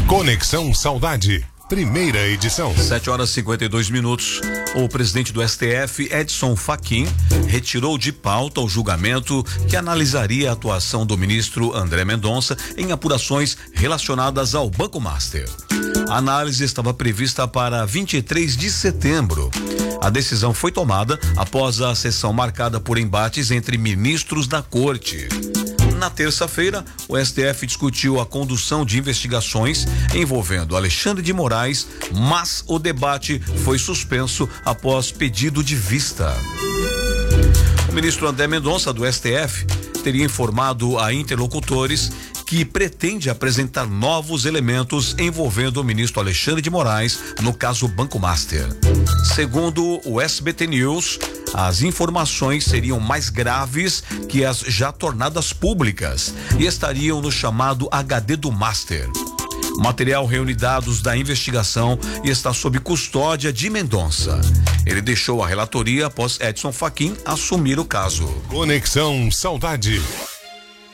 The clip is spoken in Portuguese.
Conexão Saudade, primeira edição. 7h52. O presidente do STF, Edson Fachin, retirou de pauta o julgamento que analisaria a atuação do ministro André Mendonça em apurações relacionadas ao Banco Master. A análise estava prevista para 23 de setembro. A decisão foi tomada após a sessão marcada por embates entre ministros da corte. Na terça-feira, o STF discutiu a condução de investigações envolvendo Alexandre de Moraes, mas o debate foi suspenso após pedido de vista. O ministro André Mendonça, do STF, teria informado a interlocutores que pretende apresentar novos elementos envolvendo o ministro Alexandre de Moraes no caso Banco Master. Segundo o SBT News, as informações seriam mais graves que as já tornadas públicas e estariam no chamado HD do Master. O material reúne dados da investigação e está sob custódia de Mendonça. Ele deixou a relatoria após Edson Fachin assumir o caso. Conexão Saudade.